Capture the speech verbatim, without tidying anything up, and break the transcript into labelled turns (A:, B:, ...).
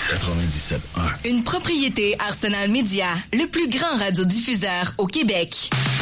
A: quatre-vingt-dix-sept un.
B: Une propriété Arsenal Média, le plus grand radiodiffuseur au Québec.